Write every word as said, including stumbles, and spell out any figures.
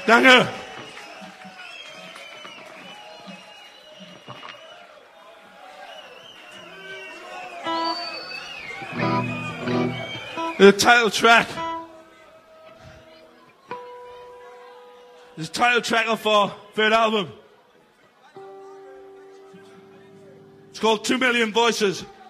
Danke. The title track. This title track of our third album. It's called Two Million Voices.